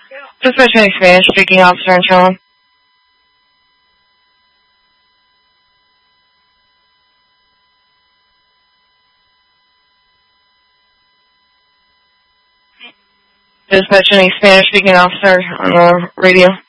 Dispatch any Spanish speaking officer in Chillon. Dispatch any Spanish speaking officer on the radio.